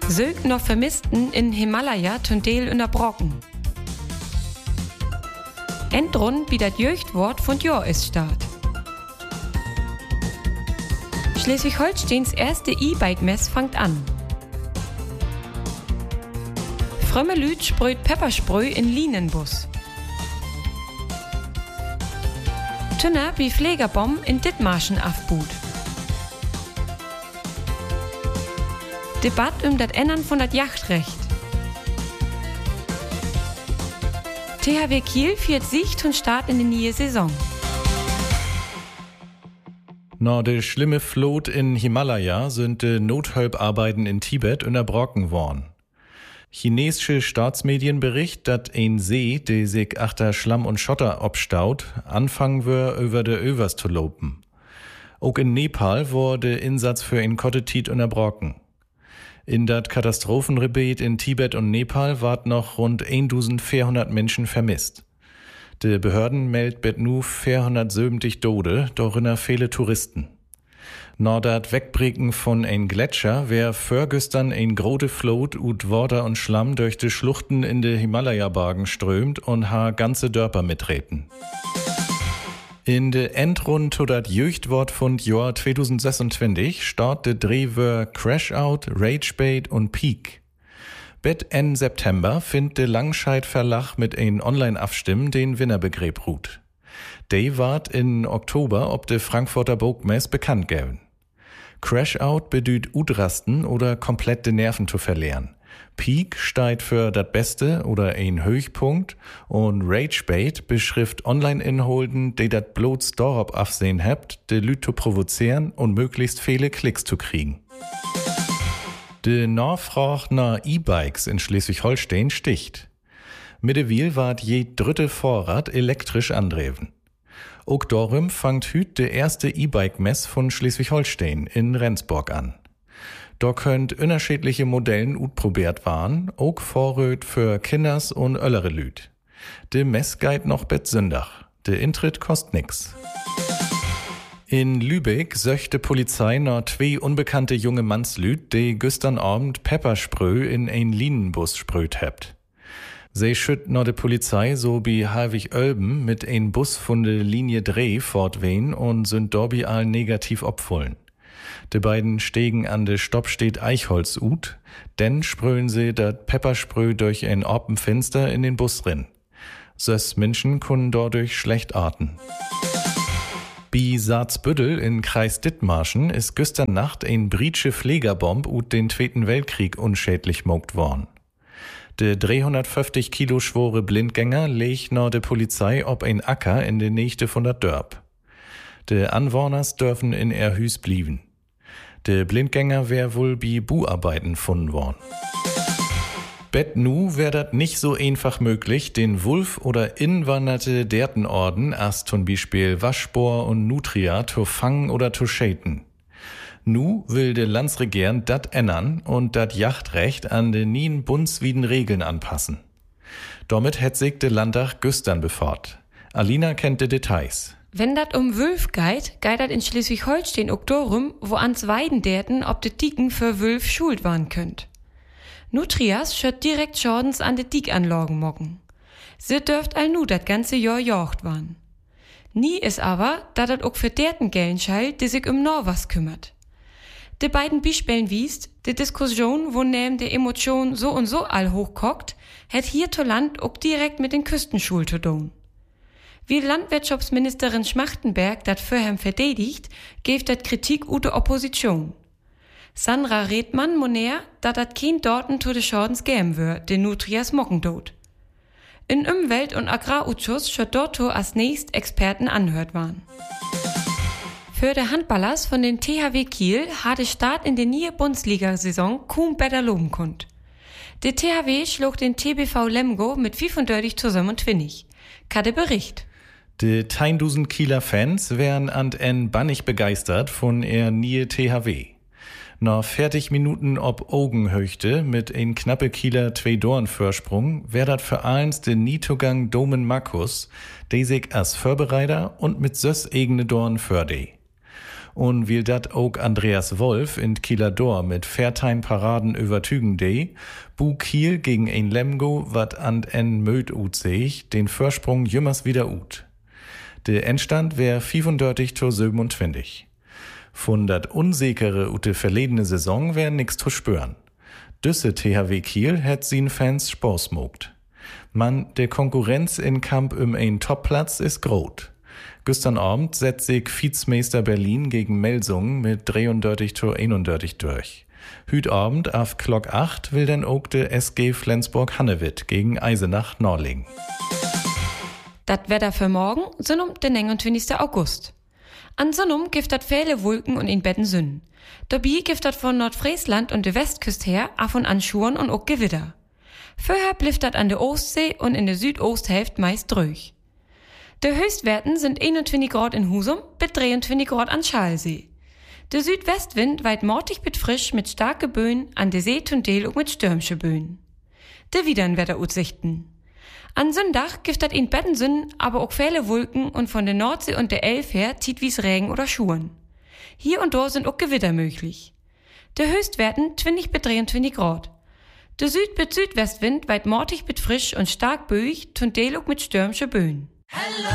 Sölk noch Vermissten in Himalaya Tundel unterbrochen. Endrund wie das Jöchtwort von Jahr ist Start. Schleswig-Holsteins erste E-Bike-Mess fängt an. Frömme Lüt sprüht Peppersprüh in Linenbus. Tünner wie Pflegerbomb in Dithmarschen aufbut. Debatt das Ändern von das Jachtrecht. THW Kiel führt Sicht und Start in die neue Saison. Na, de schlimme Flut in Himalaya sind de Nothilfarbeiten in Tibet unterbrochen worden. Chinesische Staatsmedien bericht, dat ein See, der sich achter Schlamm und Schotter obstaut, anfangen wir über de Övers zu lopen. Auch in Nepal wurde Insatz für ein Kottetit unterbrochen. In dat Katastrophengebiet in Tibet und Nepal ward noch rund 1400 Menschen vermisst. Die Behörden meldet nu 470 Tode, darin viele Touristen. Na dat Wegbrechen von ein Gletscher wär vorgestern ein grote Flut ut Wasser und Schlamm durch die Schluchten in de Himalaya-Bergen strömt und ha ganze Dörper mitreten. In de Endrund zu dat Jöchtwort von Jahr 2026 start de Drehwör Crash-Out, Ragebait und Peak. Bet en September findet de Langscheid Verlag mit ein Online-Abstimmen den Winnerbegräb ruht. De ward in Oktober ob de Frankfurter Bogmess bekannt geben. Crash-Out bedüht Udrasten oder komplett de Nerven zu verlieren. Peak steht für dat Beste oder ein Höchpunkt und Ragebait beschrift Online-Inholten, die dat bloß darauf aufsehen habt, de Lüt zu provozieren und möglichst viele Klicks zu kriegen. De Nachfrage nach E-Bikes in Schleswig-Holstein sticht. Mittlerweile ward je dritte Vorrat elektrisch andreven. Auch darum fangt hüt de erste E-Bike-Mess von Schleswig-Holstein in Rendsburg an. Da könnt unterschiedliche Modellen utprobiert waren, auch Vorröt für Kinders und öllere Lüt. De Mess geht noch bet Sündach. De Intritt kost nix. In Lübeck söchte Polizei noch 2 unbekannte junge Mannslüt, die gestern Abend Peppersprüh in ein Linenbus sprüht hebt. Sie schütt noch de Polizei so wie Halvig-Oelben mit ein Bus von de Linie Dreh fortwehen und sind dorbi all negativ opfullen. De beiden stegen an de Stoppstedt Eichholz ut, denn sprühen sie dat Peppersprüh durch ein Orpenfenster in den Bus rin. Sös Menschen können dadurch schlecht atmen. Bi Saatsbüttel in Kreis Dithmarschen ist gestern Nacht ein britsche Pflegerbomb ut den Zweiten Weltkrieg unschädlich mogt worden. De 350 Kilo schwore Blindgänger legt no de Polizei ob ein Acker in de Nächte von der Dörp. De Anwohners dürfen in Hüs blieben. De Blindgänger wär wohl bi Buharbeiten gefunden worden. Bet nu wär dat nicht so einfach möglich, den Wulf oder inwanderte Dertenorden, as zum Beispiel Waschbor und Nutria, zu fangen oder zu schäden. Nu will de Landsregierung dat ändern und dat Jachtrecht an de nien bundswieden Regeln anpassen. Damit hätt sich de Landtag gestern befort. Alina kennt de Details. Wenn dat Wülf geht dat in Schleswig-Holstein auch darum, wo ans Weidenderten ob de Dieken für Wülf schuld waren könnt. Nutrias schört direkt Schadens an de Diekanlagen mocken. Sie dürft all nu dat ganze Jahr jocht waren. Nie is aber, dat dat auch für derten gellen schall, die sich Norwas kümmert. De beiden Beispielen wiest, de Diskussion, wo neben de Emotion so und so all hochkocht, hätt hier to Land auch direkt mit den Küstenschul zu tun. Wie Landwirtschaftsministerin Schmachtenberg dat vorher verdedigt, geeft dat Kritik ute Opposition. Sandra Redmann moner, dat kein Dorten zu de Schadens gäm wär, den Nutrias mocken dot. In Umwelt- und Agrarausschuss schot dorto als nächst Experten anhört waren. Für de Handballers von den THW Kiel hatte Start in der neue Bundesliga-Saison kaum besser loben konnt. Der THW schlug den TBV Lemgo mit 35-27. Kade Bericht. De 1000 Kieler Fans wären an en bannig begeistert von er nie THW. Nach 40 Minuten ob Augenhöchte mit ein knappe Kieler 2 Dorn Vorsprung wär dat für eins de Nietogang Domen Markus, der sich als Vorbereiter und mit sös eigene Dorn förde. Und will dat auch Andreas Wolf in Kieler Dor mit Fairtime Paraden über Tügendey, Bu Kiel gegen ein Lemgo, wat an en Möd ut seich, den Vorsprung jümmers wieder ut. Der Endstand wär 35:27. Von dat unsichere ute verledene Saison wär nix zu spüren. Düsse THW Kiel hätt sin Fans Spaß mogt. Man, der Konkurrenz in Kamp ein Topplatz ist grot. Gestern Abend setzt sich Vizemeister Berlin gegen Melsungen mit 33:31 durch. Hüt Abend auf Glock 8 will denn auch der SG Flensburg-Hannewitt gegen Eisenach Norlingen. Dat Wetter für morgen sind den 29. August. An Sonnum gibt dat viele Wolken und in Betten Sünnen. Dabei gibt dat von Nordfriesland und der Westküste her af und an Schuren und auch Gewitter. Vorher blifft dat an der Ostsee und in der Südosthälfte meist ruhig. Die Höchstwerten sind 21 Grad in Husum bis 23 Grad an Schalsee. Der Südwestwind weit mortig bis frisch mit starke Böen, an der See zum Teil auch mit stürmische Böen. De widern Wetteraussichten. An Sonntag gibt dat in Bettensünden aber auch viele Wolken und von der Nordsee und der Elf her zieht wie's Regen oder Schuren. Hier und da sind auch Gewitter möglich. Der Höchstwerten 20 bis 23 Grad. Der Süd- bis Südwestwind weit mortig bis frisch und stark böig, zum Teil auch mit stürmische Böen. Hello.